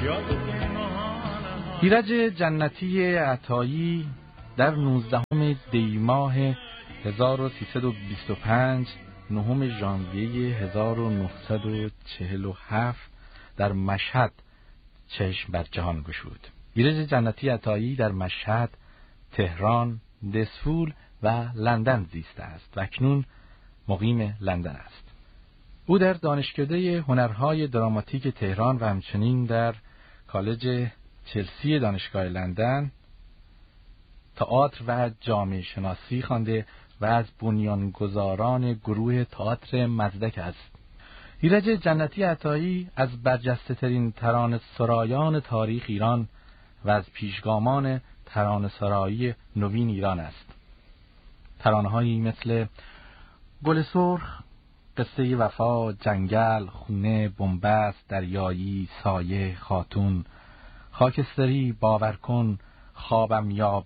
ایرج جنتی عطایی در 19 دی ماه 1325 9 ژانویه 1947 در مشهد چشم بر جهان گشود. ایرج جنتی عطایی در مشهد، تهران، دسفول و لندن زیسته است و اکنون مقیم لندن است. او در دانشکده هنرهای دراماتیک تهران و همچنین در کالج چلسی دانشگاه لندن تئاتر و جامعه شناسی خوانده و از بنیانگذاران گروه تئاتر مزدک است. ایرج جنتی عطایی از برجسته‌ترین ترانه‌سرایان تاریخ ایران و از پیشگامان ترانه‌سرایی نوین ایران است. ترانه‌هایی مثل گل سرخ، قصه وفا، جنگل، خونه، بنبست، دریایی، سایه، خاتون، خاکستری، باور کن، خوابم یا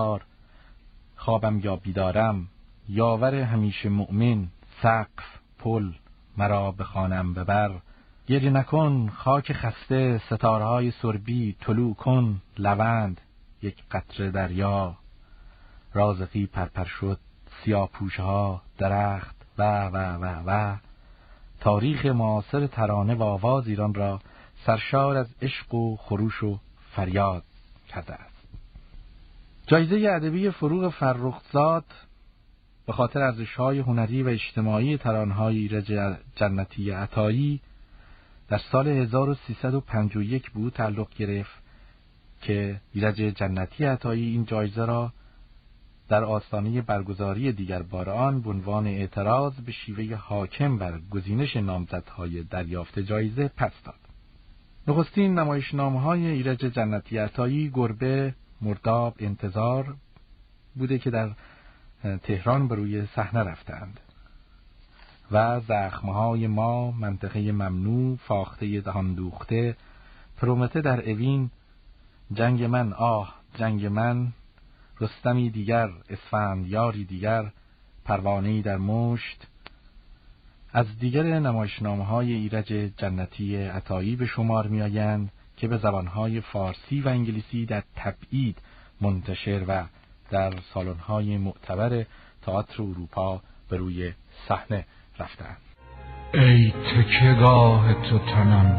بیدارم، یاور همیشه مؤمن، سقف، پل، مرا بخوانم ببر، گریه نکن، خاک خسته، ستارهای سربی، طلوع کن، لوند، یک قطره دریا، رازقی پرپر شد، سیاه‌پوش‌ها، درخت و تاریخ معاصر ترانه و آواز ایران را سرشار از عشق و خروش و فریاد کرده است. جایزه ادبی فروغ فرخزاد به خاطر ارزش‌های هنری و اجتماعی ترانه‌های ایرج جنتی عطایی در سال 1351 به او تعلق گرفت که ایرج جنتی عطایی این جایزه را در آستانه برگزاری دیگر بار آن به عنوان اعتراض به شیوه حاکم بر گزینش نامزدهای دریافت جایزه پس داد. نخستین نمایشنامه‌های ایرج جنتی عطایی گربه، مرداب، انتظار بوده که در تهران به روی صحنه رفتند و زخم‌های ما، منطقه ممنوع، فاخته دهان دوخته، پرومته در اوین، جنگ من، آه جنگ من، رستمی دیگر، اسفندیاری دیگر، پروانه‌ای در مشت از دیگر نمایشنامه‌های ایرج جنتی عطایی به شمار می‌آیند که به زبان‌های فارسی و انگلیسی در تبعید منتشر و در سالن‌های معتبر تئاتر اروپا به روی صحنه رفتند. ای تکیه‌گاه تو تنم،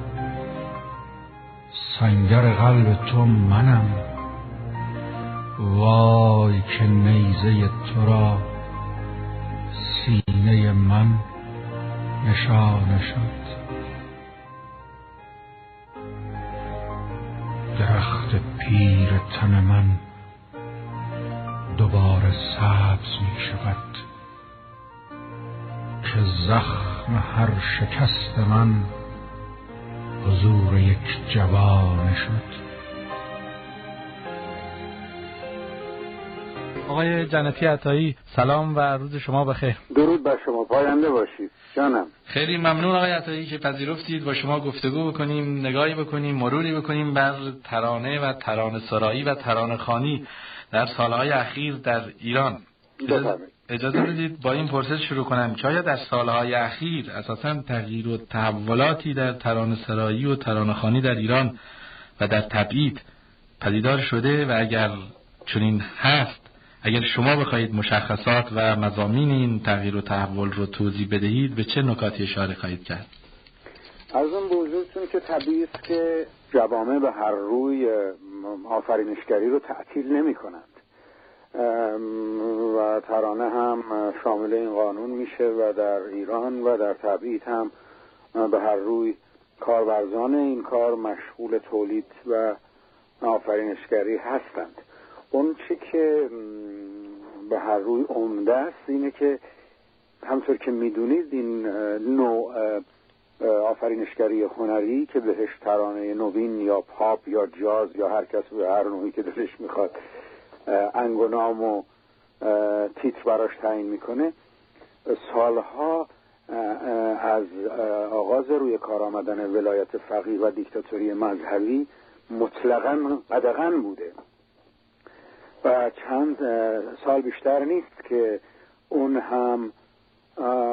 سنگر قلب تو منم، وای که نیزه تو را سینه من نشانه شد. درخت پیر تن من دوباره سبز می شود که زخم هر شکست من حضور یک جوان شد. آقای جنتی عطایی، سلام و روز شما بخیر. درود بر شما، پاینده باشید جانم. خیلی ممنون آقای عطایی که پذیرفتید با شما گفتگو بکنیم، نگاهی بکنیم، مروری بکنیم بر ترانه و ترانه سرایی و ترانه خوانی در سالهای اخیر در ایران. اجازه بدید با این پرسش شروع کنم که آیا در سالهای اخیر اساساً تغییر و تحولاتی در ترانه سرایی و ترانه خوانی در ایران و در تبعید پدیدار شده و اگر چنین هست، اگر شما بخواهید مشخصات و مضامین این تغییر و تحول رو توضیح بدهید به چه نکاتی اشاره خواهید کرد؟ عرضم به حضورتون که طبیعی است که جوامع به هر روی آفرینشگری رو تعطیل نمی کنند و ترانه هم شامل این قانون میشه و در ایران و در تبعید هم به هر روی کارورزان این کار مشغول تولید و آفرینشگری هستند. اون چی که به هر روی عمده است اینه که همطور که میدونید این نوع آفرینشگری هنری که بهش ترانه نوین یا پاپ یا جاز یا هر کس به هر نوعی که دلش میخواد انگ و نام و تیتر براش تعیین میکنه، سالها از آغاز روی کار آمدن ولایت فقیه و دیکتاتوری مذهبی مطلقاً قدغن بوده و چند سال بیشتر نیست که اون هم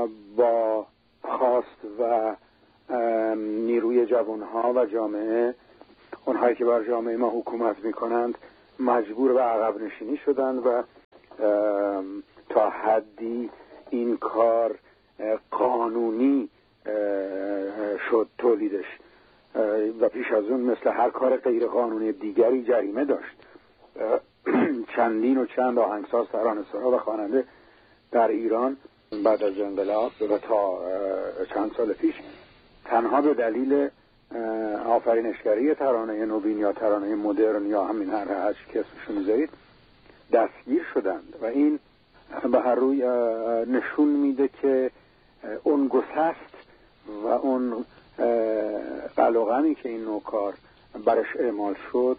با خواست و نیروی جوانها و جامعه اونهایی که بر جامعه ما حکومت میکنند مجبور به عقب نشینی شدند و تا حدی این کار قانونی شد تولیدش و پیش از اون مثل هر کار غیر قانونی دیگری جریمه داشت. چندین و چند آهنگساز، ترانه‌سرا و خواننده در ایران بعد از انقلاب و تا چند سال پیش تنها به دلیل آفرینشگری ترانه نوین یا ترانه مدرن یا همین هر که اسمشو میذارید دستگیر شدند و این به هر روی نشون میده که اون گسست و اون قلقمی که این نوع کار برش اعمال شد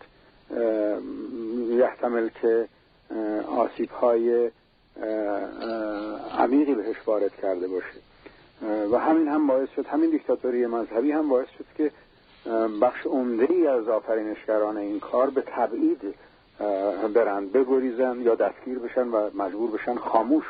یحتمل که آسیب‌های عمیقی بهش وارد کرده باشه و همین هم باعث شد، همین دیکتاتوری مذهبی هم باعث شد که بخش عمده‌ای از آفرینشگران این کار به تبعید برند، بگریزن یا دستگیر بشن و مجبور بشن خاموش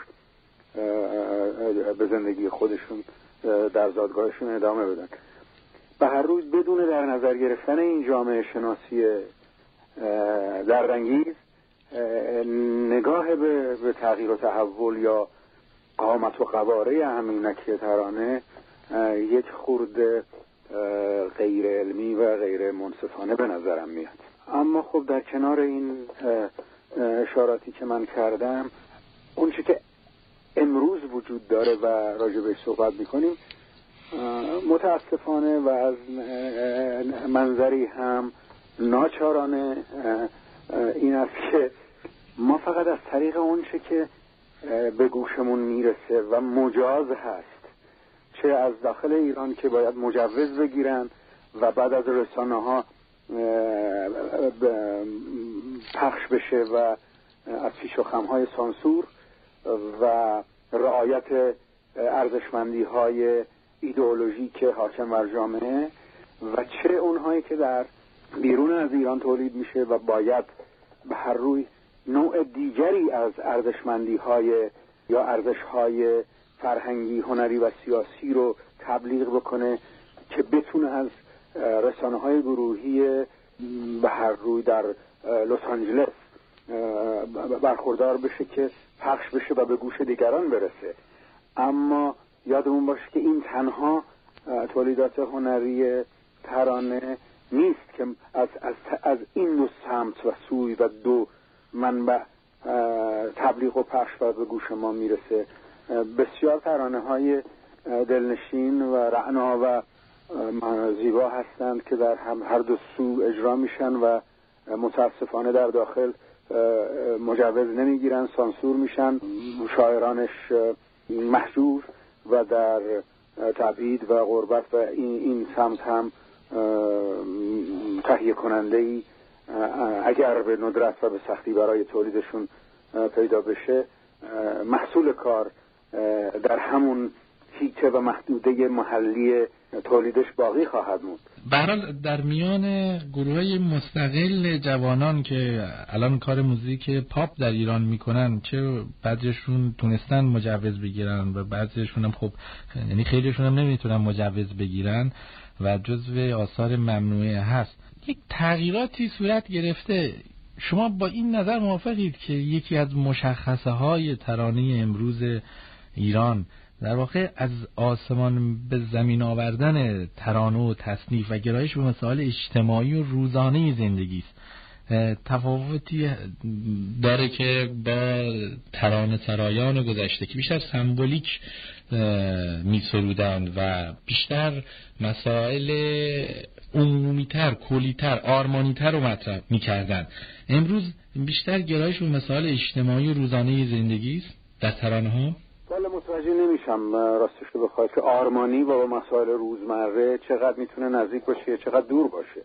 به زندگی خودشون در زادگاهشون ادامه بدن. به هر روز بدون در نظر گرفتن این جامعه شناسی دردانگیز نگاه به تغییر و تحول یا قامت و قواره همینکی ترانه یک خورده غیر علمی و غیر منصفانه به نظرم میاد. اما خب در کنار این اشاراتی که من کردم، اون چی که امروز وجود داره و راجبش صحبت میکنیم متاسفانه و از منظری هم ناچارانه این است که ما فقط از طریق اون چی که به گوشمون میرسه و مجاز هست، چه از داخل ایران که باید مجوز بگیرن و بعد از رسانه ها پخش بشه و از پیش و خمهای سانسور و رعایت ارزشمندی های ایدئولوژیک حاکم بر جامعه و چه اونهایی که در بیرون از ایران تولید میشه و باید به هر روی نوع دیگری از ارزشمندی های یا ارزش های فرهنگی، هنری و سیاسی رو تبلیغ بکنه که بتونه از رسانه های گروهی به هر روی در لس آنجلس برخوردار بشه که پخش بشه و به گوش دیگران برسه. اما یادمون باشه که این تنها تولیدات هنری ترانه نیست که از این دو سمت و سوی و دو منبع تبلیغ و پخش و به گوش ما میرسه. بسیار ترانه های دلنشین و رعنا و زیبا هستند که در هر دو سو اجرا میشن و متاسفانه در داخل مجوز نمیگیرن، سانسور میشن، شاعرانش محجور و در تبعید و غربت و این سمت هم تهیه کننده‌ای اگر به ندرت و به سختی برای تولیدشون پیدا بشه، محصول کار در همون هیته و محدوده محلی تولیدش باقی خواهد موند. به هر حال در میان گروه‌های مستقل جوانان که الان کار موزیک پاپ در ایران میکنن، چه بعضیشون تونستن مجوز بگیرن و بعضیشون هم خب یعنی خیلیشون هم نمیتونن مجوز بگیرن و جزو آثار ممنوعه هست، یک تغییراتی صورت گرفته. شما با این نظر موافقید که یکی از مشخصه های ترانه امروز ایران در واقع از آسمان به زمین آوردن ترانه و تصنیف و گرایش به مسائل اجتماعی و روزانه زندگی است؟ تفاوتی داره که با ترانه سرایان گذشته که بیشتر سمبولیک می‌سرودند و بیشتر مسائل عمومی‌تر، کلی‌تر، آرمانی‌تر رو مطرح می‌کردند. امروز بیشتر گرایش به مسائل اجتماعی و روزانه زندگی است در ترانه‌ها. والا متوجه نمیشم راستش رو بخواد که آرمانی و مسائل روزمره چقدر میتونه نزدیک باشه چقدر دور باشه،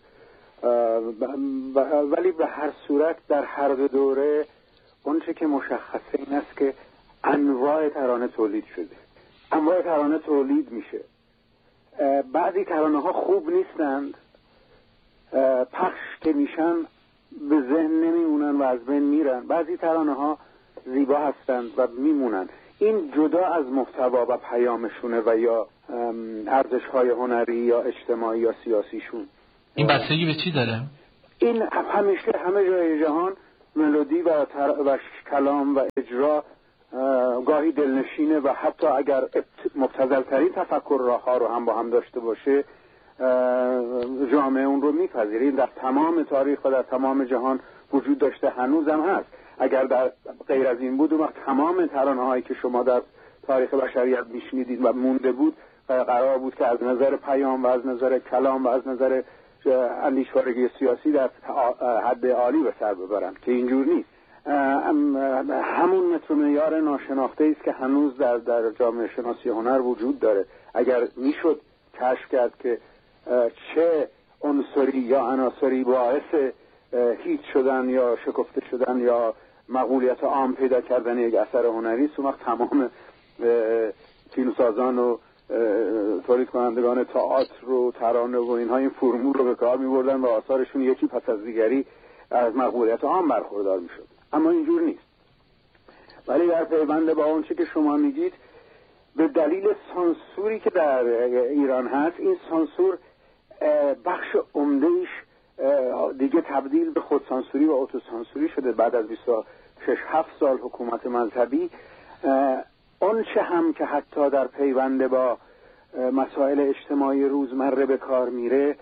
ولی به هر صورت در هر دو دوره اون چه که مشخصه این است که انواع ترانه تولید شده، انواع ترانه تولید میشه. بعضی ترانه ها خوب نیستند، پخش که میشن به ذهن نمیمونن و از بین میرن. بعضی ترانه ها زیبا هستند و میمونن. این جدا از محتوا و پیامشونه و یا ارزش های هنری یا اجتماعی یا سیاسیشون. این بستگی به چی داره؟ این همیشه همه جای جهان ملودی و کلام و اجرا گاهی دلنشینه و حتی اگر مبتذل‌ترین تفکرها رو هم با هم داشته باشه جامعه اون رو میپذیره. این در تمام تاریخ و در تمام جهان وجود داشته، هنوزم هست. اگر در غیر از این بود اون وقت تمام ترانه‌هایی که شما در تاریخ بشریت میشنیدید و مونده بود قرار بود که از نظر پیام و از نظر کلام و از نظر اندیشوارگی سیاسی در حد عالی به سر ببرن، که اینجور نیست. همون متر و معیار ناشناخته است که هنوز در جامعه شناسی هنر وجود داره. اگر میشد کشف کرد که چه عنصری یا عناصری باعث هیچ شدن یا شکفته شدن یا مقبولیت عام پیدا کردن یک اثر هنری است، اون وقت تمام فیلمسازان و تولید کنندگان تئاتر و ترانه و اینها این فرمول رو به کار می‌بردن و آثارشون یکی پس از دیگری از مقبولیت عام برخوردار می‌شد. اما اینجور نیست. ولی در پیوند با اون چه که شما میگید، به دلیل سانسوری که در ایران هست، این سانسور بخش عمده‌ایش دیگه تبدیل به خودسانسوری و اتوسانسوری شده. بعد از 26-7 سال حکومت مذهبی، اون چه هم که حتی در پیوند با مسائل اجتماعی روزمره به کار میره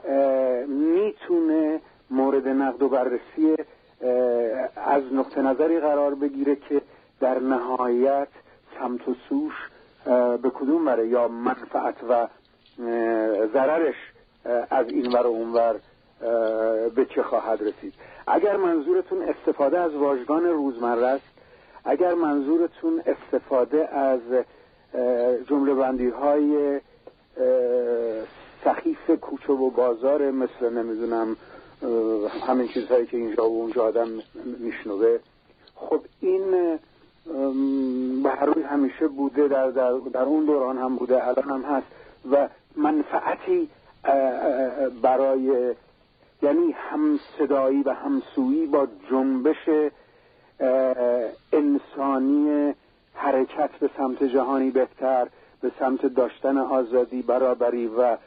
میتونه مورد نقد و بررسی از نقطه نظری قرار بگیره که در نهایت سمت و سوش به کدوم بره یا منفعت و ضررش از این ور و اون ور به چه خواهد رسید. اگر منظورتون استفاده از واژگان روزمره است، اگر منظورتون استفاده از جمله بندی های سخیف کوچه و بازار مثل نمیدونم همین چیزهایی که اینجا و اونجا آدم میشنوه، خب این به هر روی همیشه بوده، در اون دوران هم بوده، الان هم هست و منفعتی برای یعنی همصدایی و همسویی با جنبش انسانی حرکت به سمت جهانی بهتر، به سمت داشتن آزادی، برابری و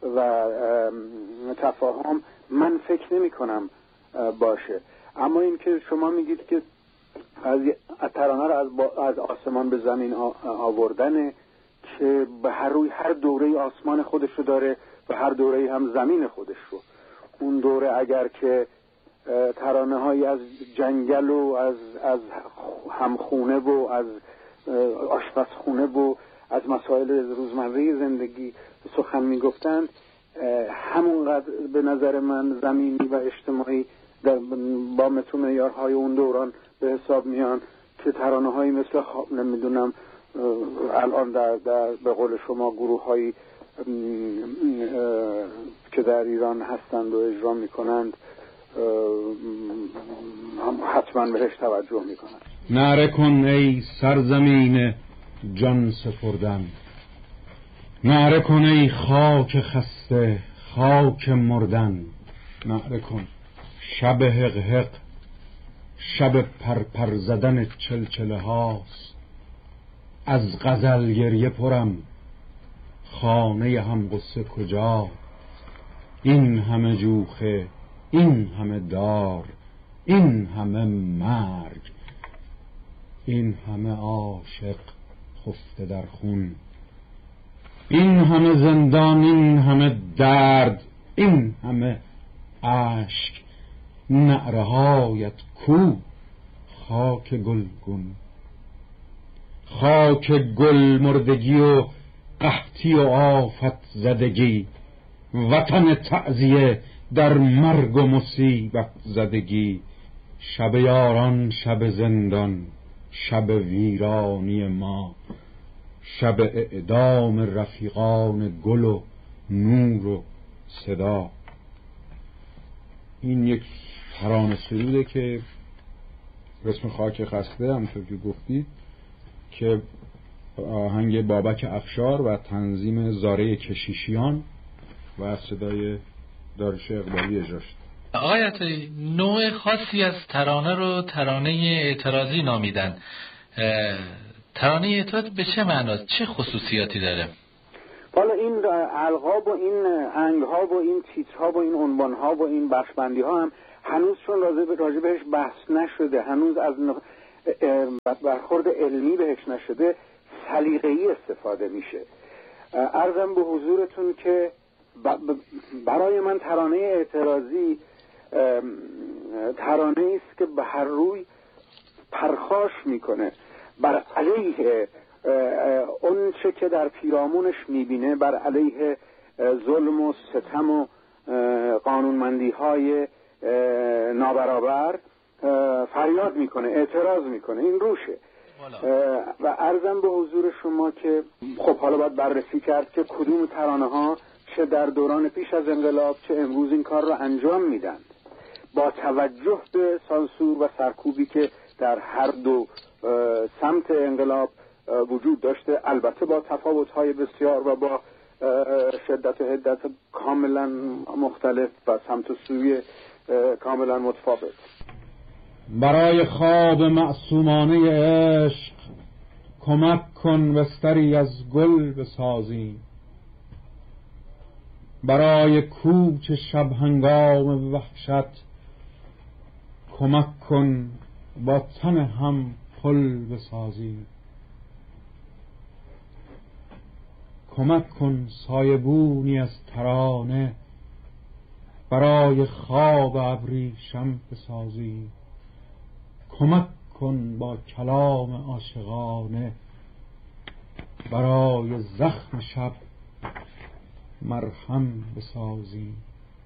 تفاهم، من فکر نمی کنم باشه. اما این که شما میگید که از ترانه رو از آسمان به زمین آوردنه، که به هر روی هر دوره آسمان خودش رو داره و هر دوره هم زمین خودش رو. اون دوره اگر که ترانه هایی از جنگل و از همخونه و از آشپزخونه و از مسائل روزمره زندگی سخن میگفتند، همونقدر به نظر من زمینی و اجتماعی با متر و معیارهای اون دوران به حساب میان که ترانه هایی مثل نمیدونم الان در به قول شما گروه هایی که در ایران هستند و اجرا میکنند حتما بهش توجه میکنند. نعره کن ای سرزمین جان سپردن، نعره کن ای خاک خسته خاک مردن، نعره کن شب حق حق شب پرپر زدن چلچله هاست، از غزل گریه پرم خانه هم قصه کجا، این همه جوخه این همه دار این همه مرگ، این همه عاشق خفته در خون، این همه زندان این همه درد این همه اشک، نعره هایت کو خاک گلگون، خاک گل مردگی و قحطی و آفت زدگی، وطن تعزیه در مرگ و مصیبت زدگی، شب یاران شب زندان شب ویرانی ما، شب اعدام رفیقان گل و نور و صدا. این یک ترانه سروده که اسم خاک خسته همونطور که گفتید که آهنگ بابک افشار و تنظیم زاره کشیشیان و صدای داریوش اقبالی اجرا شد. آقای عطایی، نوع خاصی از ترانه رو ترانه اعتراضی نامیدن. ترانه اعتراض به چه معناست؟ چه خصوصیاتی داره؟ حالا این القاب و این انگ‌ها و این تیترها و این عنوان‌ها و این بخشبندی‌ها هم هنوز چون راجع بهش بحث نشده، هنوز از برخورد علمی بهش نشده، سلیقه‌ای استفاده میشه. عرضم به حضورتون که برای من ترانه اعتراضی ترانه است که به هر روی پرخاش میکنه بر علیه اون چه که در پیرامونش میبینه، بر علیه ظلم و ستم و قانونمندی‌های نابرابر فریاد میکنه، اعتراض میکنه. این روشه. و عرضم به حضور شما که خب حالا باید بررسی کرد که کدوم ترانه ها چه در دوران پیش از انقلاب چه امروز این کار را انجام میدن، با توجه به سانسور و سرکوبی که در هر دو سمت انقلاب وجود داشته، البته با تفاوت‌های بسیار و با شدت و حدت کاملا مختلف و سمت و سوی کاملا متفاوت. برای خواب معصومانه عشق کمک کن بستری از گل بسازیم، برای کوچ شب هنگام وحشت کمک کن با تن هم پل بسازیم، کمک کن سایبونی از ترانه برای خواب ابریشم بسازیم، کمک کن با کلام عاشقانه برای زخم شب مرهم بسازیم.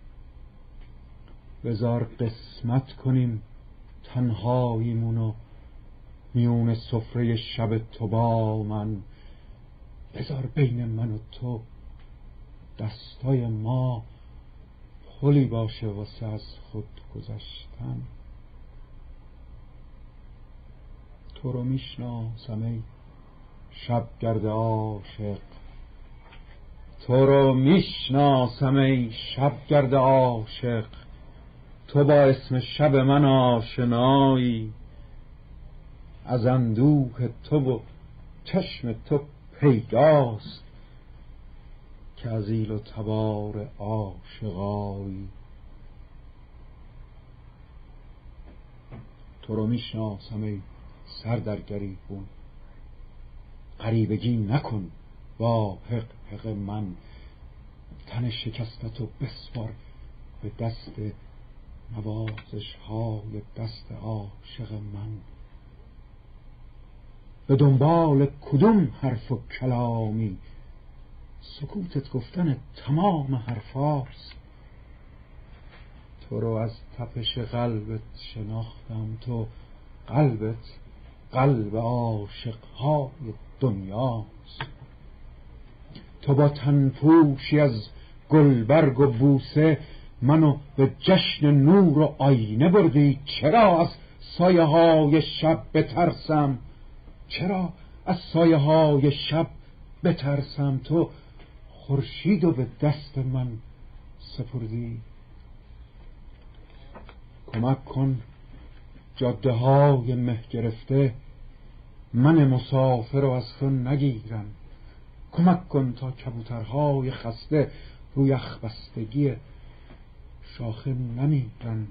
بذار قسمت کنیم تنهاییمونو میون سفره شب تو با من، بذار بین من و تو دستای ما پلی باشه واسه از خود گذشتن. تو رو میشناسم ای شبگرد عاشق، تو رو میشناسم ای شبگرد عاشق، تو با اسم شب من آشنایی، از اندوه تو و چشم تو پیداست که از ایل و تبار عاشقایی. تو رو میشناسم ای سر در گریبون، غریبگی نکن با حق من، تن شکستتو بسپار به دست نوازش های دست عاشق من. به دنبال کدوم حرف و کلامی، سکوتت گفتن تمام حرفاست. تو رو از تپش قلبت شناختم، تو قلبت قلب عاشقهای دنیاست. تو با تنپوشی از گلبرگ و بوسه منو به جشن نور و آینه بردی. چرا از سایه های شب بترسم؟ چرا از سایه های شب بترسم؟ تو خورشیدو به دست من سپردی. کمک کن جاده های مه گرفته من مسافر رو از تو نگیرن. کمک کن تا کبوترهای خسته روی اخبستگی شاخه نمیرن.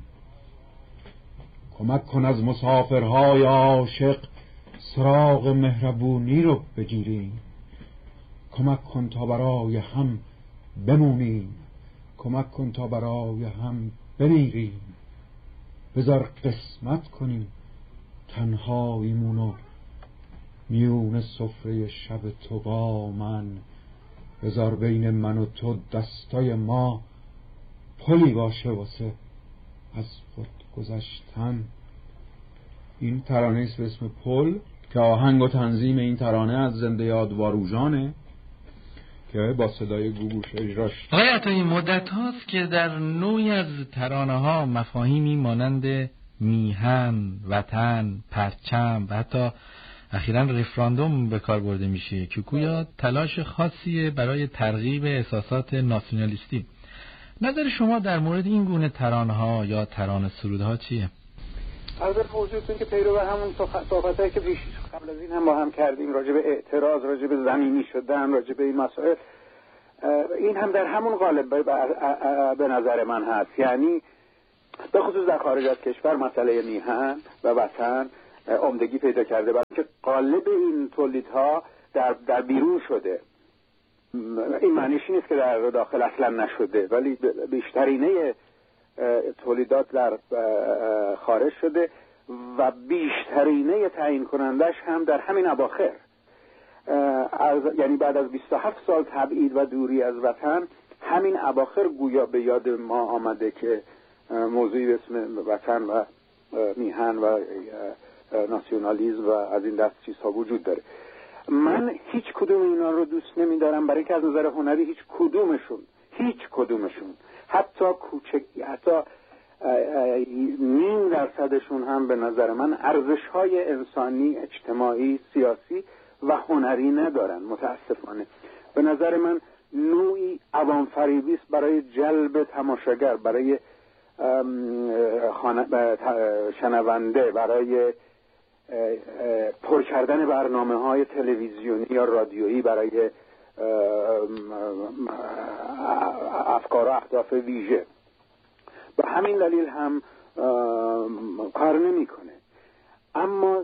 کمک کن از مسافرهای عاشق سراغ مهربونی رو بگیریم. کمک کن تا برای هم بمونیم، کمک کن تا برای هم بمیریم. بذار قسمت کنیم تنهاییمونو میون سفره شب تو با من. بذار بین من و تو دستای ما پلی باشه واسه از خود گذشتن. این ترانه است به اسم پل که آهنگ و تنظیم این ترانه از زنده یاد واروژانه که با صدای گوگوش اجراش. آقای عطایی، مدت هاست که در نوعی از ترانه ها مفاهیمی مانند میهن، وطن، پرچم و حتی اخیراً رفراندوم به کار برده میشه که گویا تلاش خاصی برای ترغیب احساسات ناسیونالیستی. نظر شما در مورد این گونه ترانه ها یا ترانه سرودها چیه؟ البته موضوعتون که پیرو همون صحبتایی که قبل از این هم با هم کردیم راجع به اعتراض، راجع به زمینی شدن، راجع به این مسائل، این هم در همون قالب به نظر من هست. یعنی به خصوص در خارج از کشور مسئله میهن و وطن عمدگی پیدا کرده، برای که قالب این تولیدها در بیرون شده. این معنیش نیست که در داخل اصلا نشده، ولی بیشترینه تولیدات در خارج شده و بیشترینه تعیین کنندش هم در همین اواخر، یعنی بعد از 27 سال تبعید و دوری از وطن، همین اواخر گویا به یاد ما آمده که موضوعی به اسم وطن و میهن و ناسیونالیسم و از این دست چیزها وجود داره. من هیچ کدوم اینا رو دوست نمیدارم، برای که از نظر هنری هیچ کدومشون حتی حتی 0.5% هم به نظر من ارزش‌های انسانی، اجتماعی، سیاسی و هنری ندارن. متاسفانه به نظر من نوعی عوام فریبی است برای جلب تماشاگر، برای شنونده، برای پر کردن برنامه‌های تلویزیونی یا رادیویی برای افکار و اهداف ویژه. به همین دلیل هم کار نمی‌کنه. اما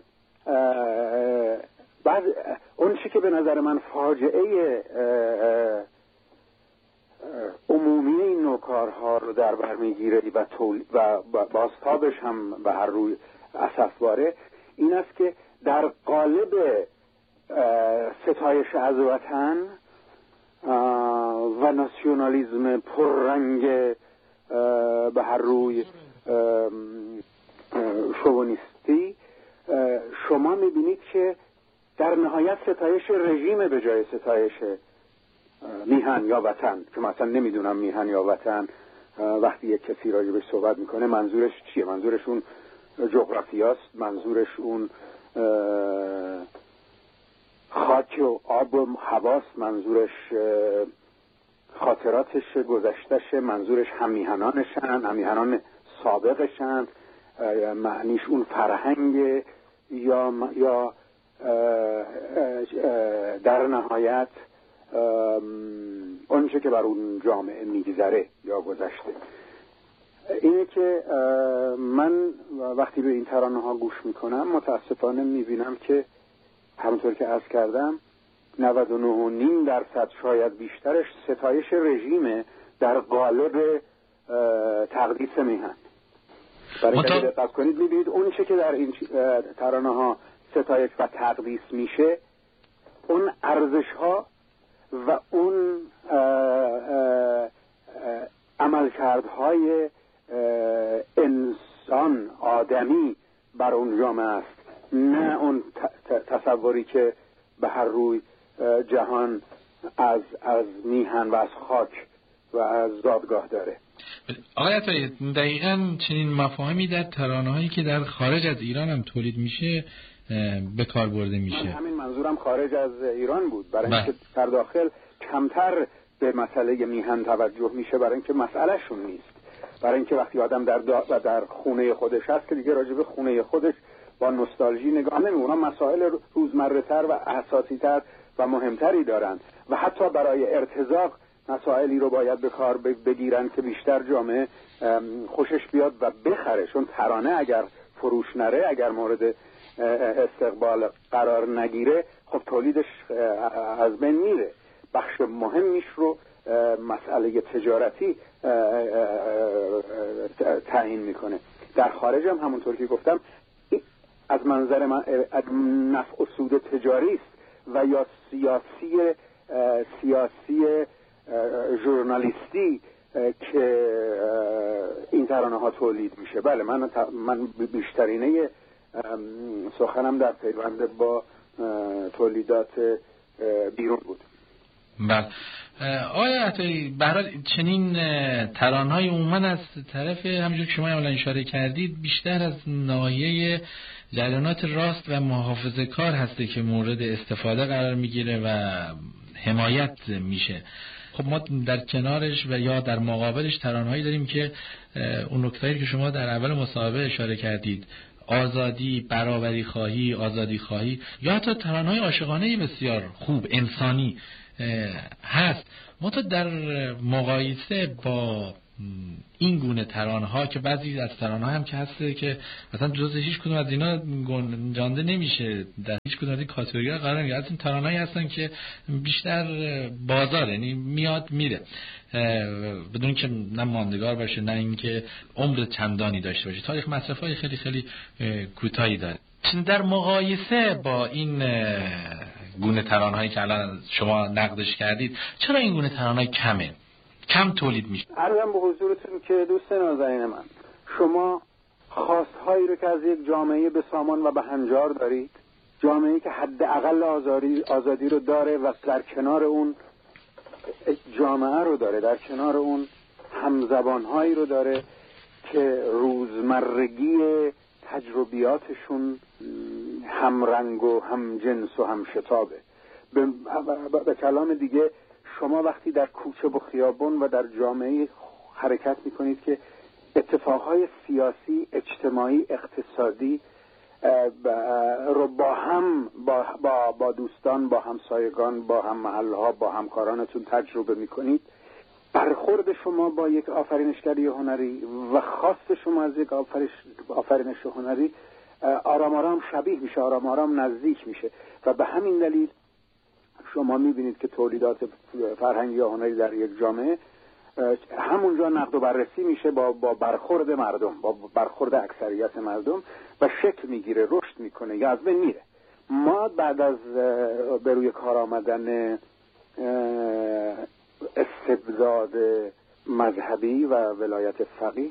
بعد اون چی که به نظر من فاجعه عمومی این نوع کارها رو در بر میگیره و بازتابش هم به هر روی اسفباره، این است که در قالب ستایش از وطن و ناسیونالیسم پررنگ به هر روی شوونیستی شما میبینید که در نهایت ستایش رژیم به جای ستایش میهن یا وطن، که مثلا نمیدونم میهن یا وطن وقتی یک کسی راجبش صحبت میکنه منظورش چیه؟ منظورش اون جغرافیاست؟ منظورش اون خاک و آب و هواست؟ منظورش خاطراتش، گذشتش؟ منظورش همیهنان سابقشن؟ معنیش اون فرهنگ یا در نهایت اونچه که بر اون جامعه میگذره یا گذشته؟ اینه که من وقتی به این ترانه ها گوش میکنم متاسفانه میبینم که همونطور که عرض کردم 99.5% شاید بیشترش ستایش رژیمه در قالب تقدیس میهن. برای که دقت کنید میبینید اون چه که در این ترانه ها ستایش و تقدیس میشه، اون ارزش ها و اون عملکردهای انسان آدمی بر اون جامعه است، نه اون تصوری که به هر روی جهان از میهن و از خاک و از زادگاه داره. آقای عطایی، دقیقاً چنین مفاهیمی در ترانه‌هایی که در خارج از ایران هم تولید میشه به کار برده میشه. همین منظورم خارج از ایران بود، برای اینکه در داخل کمتر به مسئله میهن توجه میشه، برای اینکه مسئله شون نیست. برای اینکه وقتی آدم در خونه خودش هست که دیگه راجع به خونه خودش با نوستالژی نگاه نمی‌کنه، مسائل روزمره‌تر و اساسی‌تر و مهمتری دارن و حتی برای ارتزاق مسائلی رو باید به کار بگیرن که بیشتر جامعه خوشش بیاد و بخره. چون ترانه اگر فروش نره، اگر مورد استقبال قرار نگیره، خب تولیدش از بین میره. بخش مهمیش رو مسئله تجارتی تعیین میکنه. در خارج هم همونطور که گفتم از منظر من نفع و سود تجاری است و یا سیاسی ژورنالیستی که این ترانه ها تولید میشه. بله، من بیشترینه سخنم در پیوند با تولیدات بیرون بود. بله آقای عطایی، به هر حال چنین ترانه‌های عموما از طرف همونجور که شما اولا اشاره کردید بیشتر از ناحیه جریانات راست و محافظه‌کار هسته که مورد استفاده قرار میگیره و حمایت میشه. خب ما در کنارش و یا در مقابلش ترانه‌هایی داریم که اون نکته‌ای که شما در اول مصاحبه اشاره کردید، آزادی، برابری خواهی، آزادی خواهی یا حتی ترانه‌های عاشقانه بسیار خوب انسانی هست. منتها در مقایسه با این گونه ترانه‌ها که بعضی از ترانه‌ها هم که هسته که مثلا جزء هیچ کدوم از اینا گنجانده نمیشه، در هیچ کدوم از این کاتگوری‌ها قرار نمیگیره، از این ترانه‌هایی هستن که بیشتر بازار، یعنی میاد میره بدون که نه ماندگار باشه نه اینکه عمر چندانی داشته باشه، تاریخ مصرف‌های خیلی خیلی کوتاهی داره. در مقایسه با این گونه ترانه‌هایی که الان شما نقدش کردید، چرا این گونه ترانه‌ها کم تولید میشه؟ عرضم به حضورتون که دوست نازنین من، شما خواستهایی رو که از یک جامعه به سامان و به هنجار دارید، جامعه‌ای که حداقل آزادی رو داره و در کنار اون جامعه رو داره، در کنار اون همزبانهایی رو داره که روزمرگی تجربیاتشون همرنگ و هم جنس و هم شتابه. به کلام دیگه شما وقتی در کوچه و خیابون و در جامعه حرکت میکنید که اتفاقهای سیاسی، اجتماعی، اقتصادی رو با دوستان، با همسایگان، با هم محلها، با همکارانتون تجربه میکنید، برخورد شما با یک آفرینشگری هنری و خواست شما از یک آفرینش هنری آرام آرام شبیه میشه، آرام آرام نزدیک میشه و به همین دلیل شما میبینید که تولیدات فرهنگی یا هنری در یک جامعه همونجا نقد و بررسی میشه با برخورد مردم، با برخورد اکثریت مردم و شکل میگیره، رشد میکنه یا از بین میره. ما بعد از به روی کار آمدن استبداد مذهبی و ولایت فقیه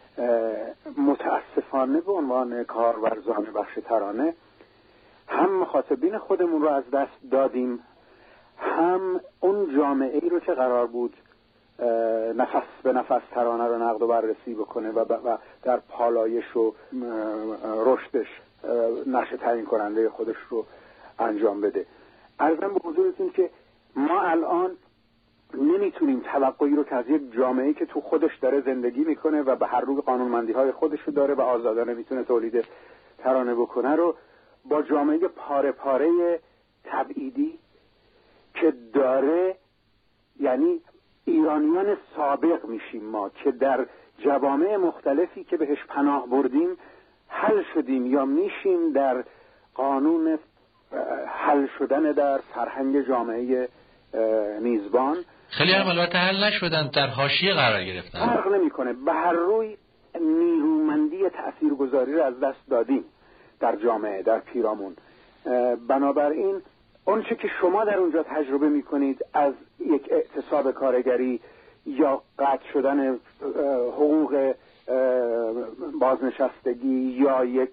متاسفانه به عنوان کارورزان بخش ترانه هم مخاطبین خودمون رو از دست دادیم، هم اون جامعه ای رو که قرار بود نفس به نفس ترانه رو نقد و بررسی بکنه و در پالایش و رشدش نقش تعیین کننده خودش رو انجام بده. عرضم به حضورتون که ما الان نمیتونیم توقعی رو که از یک جامعه‌ای که تو خودش داره زندگی میکنه و به هر روی قانونمندی‌های خودش رو داره و آزادانه میتونه تولید ترانه بکنه رو با جامعه پاره پاره تبعیدی که داره، یعنی ایرانیان سابق میشیم ما که در جوامع مختلفی که بهش پناه بردیم حل شدیم یا میشیم در قانون حل شدن در فرهنگ جامعه میزبان. خیلی هم البته حل نشدن، در حاشیه قرار گرفتن. فرق نمیکنه، به هر روی نیرومندی تاثیرگذاری رو از دست دادیم در جامعه، در پیرامون. بنابراین اونچه که شما در اونجا تجربه میکنید از یک اعتصاب کارگری یا قطع شدن حقوق بازنشستگی یا یک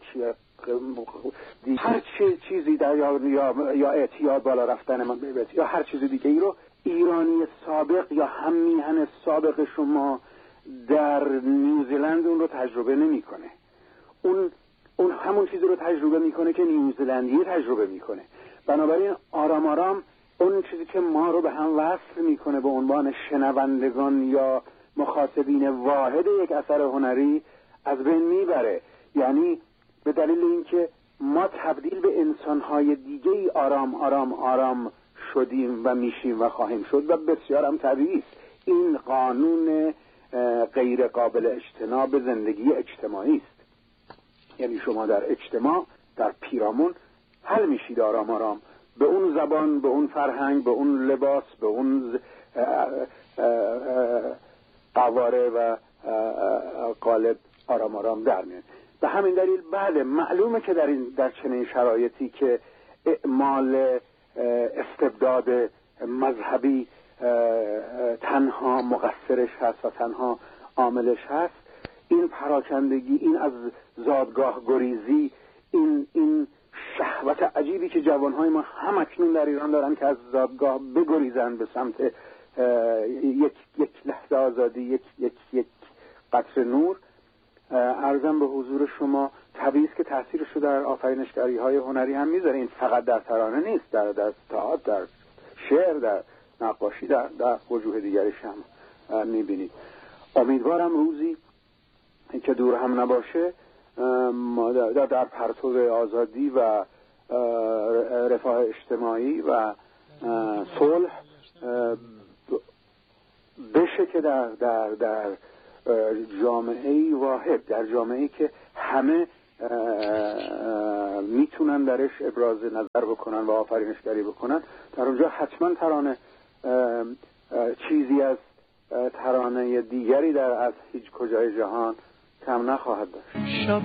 هر چیزی در یا اعتیاد بالا رفتن یا هر چیز دیگه ای رو ایرانی سابق یا هم میهن سابق شما در نیوزیلند اون رو تجربه نمیکنه. اون همون چیزی رو تجربه میکنه که نیوزیلندی تجربه میکنه. بنابراین آرام آرام اون چیزی که ما رو به هم وصل میکنه به عنوان شنوندگان یا مخاطبین واحد یک اثر هنری از بین میبره. یعنی به دلیل اینکه ما تبدیل به انسانهای دیگه‌ای آرام آرام آرام شدیم و میشیم و خواهیم شد و بسیار هم طبیعی است. این قانون غیر قابل اجتناب زندگی اجتماعی است. یعنی شما در اجتماع، در پیرامون حل میشید آرام آرام به اون زبان، به اون فرهنگ، به اون لباس، به اون قواره و قالب آرام آرام در میاد. به همین دلیل بله معلومه که در چنین شرایطی که اعمال استبداد مذهبی تنها مقصرش هست و تنها عاملش هست، این پراکندگی، این از زادگاه گریزی، این شهوت عجیبی که جوانهای ما هم اکنون در ایران دارن که از زادگاه بگریزن به سمت یک لحظه آزادی، یک قطره نور. عرضم به حضور شما طبیعی است که تاثیرش رو در آفرینشگری‌های هنری هم میذاره. این فقط در ترانه نیست، در تئاتر، در شعر، در نقاشی، در وجوه دیگرش هم میبینید. امیدوارم روزی که دور هم نباشه در پرتو آزادی و رفاه اجتماعی و صلح بشه که در جامعه واحد، در جامعه که همه میتونن درش ابراز نظر بکنن و آفرینشگری بکنن، در اونجا حتما ترانه چیزی از ترانه دیگری از هیچ کجای جهان کم نخواهد داشت.